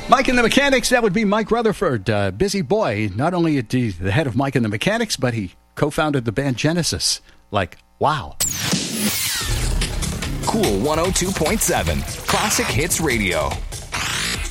Mike and the Mechanics, that would be Mike Rutherford. Busy boy. Not only is he the head of Mike and the Mechanics, but he co-founded the band Genesis. Like, wow. Cool 102.7 Classic Hits Radio.